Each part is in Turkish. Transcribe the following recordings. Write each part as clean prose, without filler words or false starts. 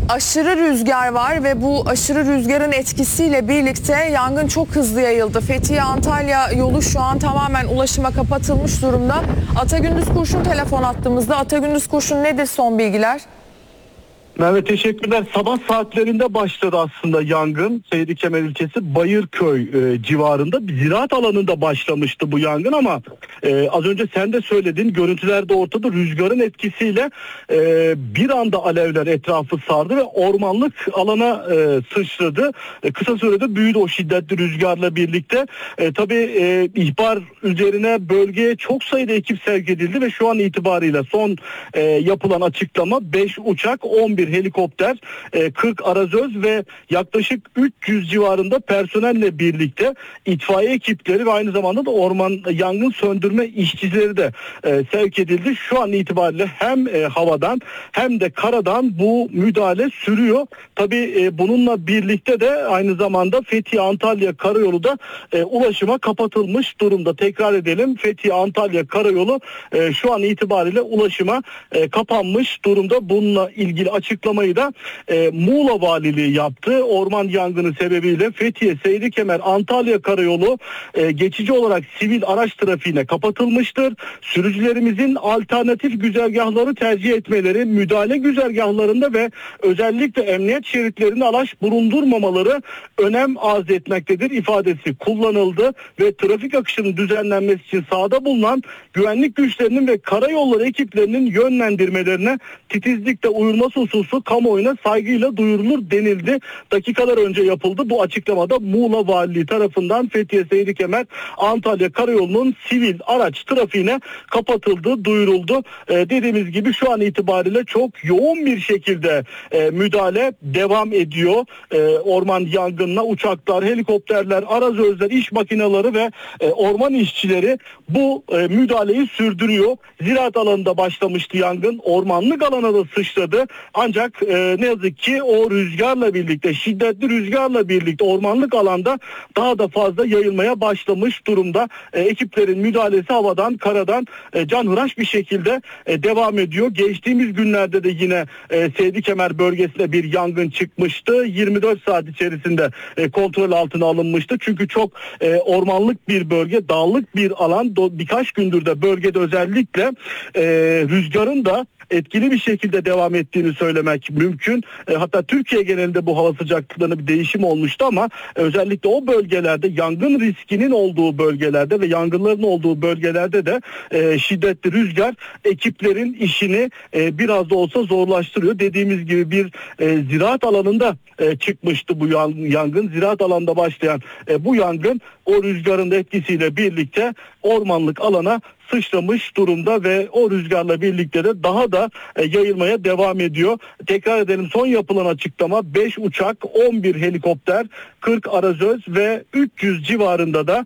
Aşırı rüzgar var ve bu aşırı rüzgarın etkisiyle birlikte yangın çok hızlı yayıldı. Fethiye-Antalya yolu şu an tamamen ulaşıma kapatılmış durumda. Atagündüz Kurşun telefon attığımızda. Atagündüz Kurşun, nedir son bilgiler? Mehmet, teşekkürler. Sabah saatlerinde başladı aslında yangın. Seydikemer ilçesi Bayırköy civarında bir ziraat alanında başlamıştı bu yangın ama az önce sen de söyledin, görüntülerde ortada, rüzgarın etkisiyle bir anda alevler etrafı sardı ve ormanlık alana sıçradı. Kısa sürede büyüdü o şiddetli rüzgarla birlikte. Tabii ihbar üzerine bölgeye çok sayıda ekip sevk edildi ve şu an itibariyle son yapılan açıklama 5 uçak, 11 helikopter, 40 arazöz ve yaklaşık 300 civarında personelle birlikte itfaiye ekipleri ve aynı zamanda da orman yangın söndürme işçileri de sevk edildi. Şu an itibariyle hem havadan hem de karadan bu müdahale sürüyor. Tabii bununla birlikte de aynı zamanda Fethiye-Antalya karayolu da ulaşıma kapatılmış durumda. Tekrar edelim, Fethiye-Antalya karayolu şu an itibariyle ulaşıma kapanmış durumda. Bununla ilgili açıklamayı da Muğla Valiliği yaptı. Orman yangını sebebiyle Fethiye, Seydikemer, Antalya karayolu geçici olarak sivil araç trafiğine kapatılmıştır. Sürücülerimizin alternatif güzergahları tercih etmeleri, müdahale güzergahlarında ve özellikle emniyet şeritlerinde araç bulundurmamaları önem arz etmektedir ifadesi kullanıldı ve trafik akışının düzenlenmesi için sahada bulunan güvenlik güçlerinin ve karayolları ekiplerinin yönlendirmelerine titizlikle uyulması hususu kamuoyuna saygıyla duyurulur denildi. Dakikalar önce yapıldı. Bu açıklamada Muğla Valiliği tarafından Fethiye, Seydikemer, Antalya karayolunun sivil araç trafiğine kapatıldığı duyuruldu. Dediğimiz gibi şu an itibariyle çok yoğun bir şekilde müdahale devam ediyor. Orman yangınına uçaklar, helikopterler, arazözler, iş makineleri ve orman işçileri bu müdahaleyi sürdürüyor. Ziraat alanında başlamıştı yangın. Ormanlık alana da sıçradı. Ancak ne yazık ki o rüzgarla birlikte, şiddetli rüzgarla birlikte ormanlık alanda daha da fazla yayılmaya başlamış durumda. Ekiplerin müdahalesi havadan, karadan canhıraş bir şekilde devam ediyor. Geçtiğimiz günlerde de yine Seydikemer bölgesinde bir yangın çıkmıştı. 24 saat içerisinde kontrol altına alınmıştı. Çünkü çok ormanlık bir bölge, dağlık bir alan. Birkaç gündür de bölgede özellikle rüzgarın da etkili bir şekilde devam ettiğini söylemek mümkün. Hatta Türkiye genelinde bu hava sıcaklıklarında bir değişim olmuştu ama özellikle o bölgelerde, yangın riskinin olduğu bölgelerde ve yangınların olduğu bölgelerde de şiddetli rüzgar ekiplerin işini biraz da olsa zorlaştırıyor. Dediğimiz gibi bir ziraat alanında çıkmıştı bu yangın. Ziraat alanında başlayan bu yangın o rüzgarın etkisiyle birlikte ormanlık alana sıçramış durumda ve o rüzgarla birlikte de daha da yayılmaya devam ediyor. Tekrar edelim, son yapılan açıklama 5 uçak, 11 helikopter, 40 arazöz ve 300 civarında da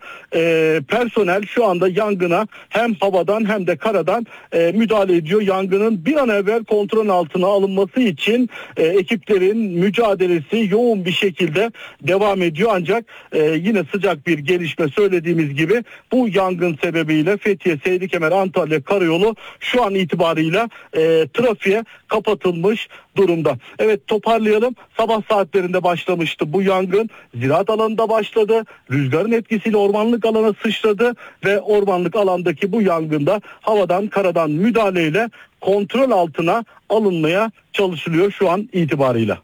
personel şu anda yangına hem havadan hem de karadan müdahale ediyor. Yangının bir an evvel kontrol altına alınması için ekiplerin mücadelesi yoğun bir şekilde devam ediyor. Ancak yine sıcak bir gelişme, söylediğimiz gibi bu yangın sebebiyle Fethiye, Seydikemer, Antalya karayolu şu an itibarıyla trafiğe kapatılmış durumda. Evet, toparlayalım. Sabah saatlerinde başlamıştı bu yangın. Ziraat alanında başladı. Rüzgarın etkisiyle ormanlık alana sıçradı ve ormanlık alandaki bu yangında havadan, karadan müdahaleyle kontrol altına alınmaya çalışılıyor şu an itibarıyla.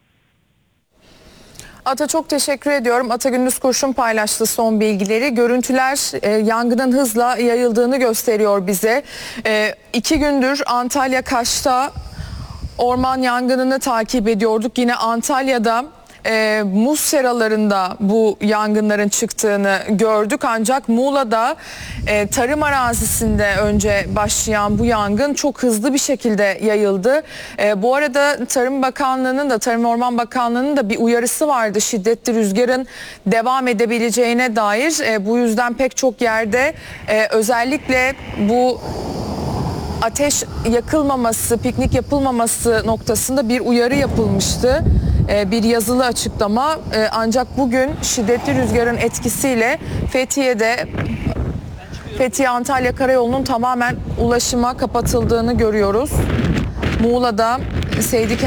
Ata, çok teşekkür ediyorum. Atagündüz Kurşun paylaştı son bilgileri. Görüntüler yangının hızla yayıldığını gösteriyor bize. 2 gündür Antalya Kaş'ta orman yangınını takip ediyorduk. Yine Antalya'da muz seralarında bu yangınların çıktığını gördük. Ancak Muğla'da tarım arazisinde önce başlayan bu yangın çok hızlı bir şekilde yayıldı. Bu arada Tarım Bakanlığı'nın da, Tarım Orman Bakanlığı'nın da bir uyarısı vardı şiddetli rüzgarın devam edebileceğine dair. Bu yüzden pek çok yerde özellikle bu ateş yakılmaması, piknik yapılmaması noktasında bir uyarı yapılmıştı. Bir yazılı açıklama. Ancak bugün şiddetli rüzgarın etkisiyle Fethiye-Antalya karayolunun tamamen ulaşıma kapatıldığını görüyoruz. Muğla'da